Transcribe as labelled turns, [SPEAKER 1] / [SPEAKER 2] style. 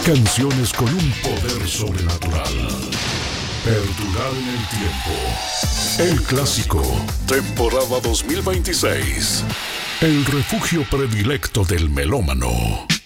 [SPEAKER 1] Canciones con un poder sobrenatural. Perdurar en el tiempo. El clásico, temporada 2026. El refugio predilecto del melómano.